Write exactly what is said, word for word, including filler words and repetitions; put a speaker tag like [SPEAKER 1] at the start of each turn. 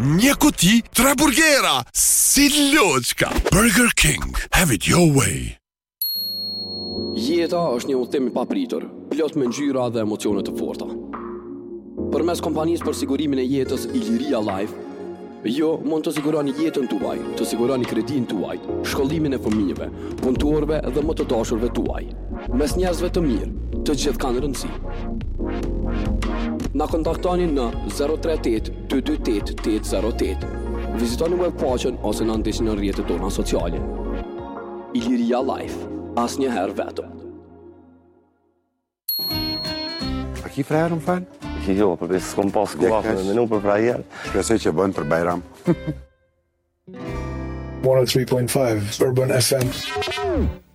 [SPEAKER 1] Një kuti, tre burgera, si loçka. Burger King, have it your way.
[SPEAKER 2] Jeta është një udhëtim i papritur, plot me ngjyra dhe emocione të forta. Përmes kompanisë për sigurimin e jetës Iliria Life, ju mund të siguroni jetën tuaj, të siguroni kreditin tuaj, shkollimin e fëmijëve, punëtorëve dhe më të dashurve tuaj. Mes njerëzve të mirë, të gjithë kanë rëndësi. Na kontaktoni në zero tre osht dy dy osht osht zero osht. Vizitoni webpaqen ose na ndiqni në rrjetet tona sociale. Iliria Life, asnjëherë vetëm.
[SPEAKER 3] A ki frajër më falë?
[SPEAKER 4] Jo, përve s'kom pas kuafën e menu për frajër.
[SPEAKER 3] Shpresoj që bënë për Bajram.
[SPEAKER 5] one oh three point five Urban F M.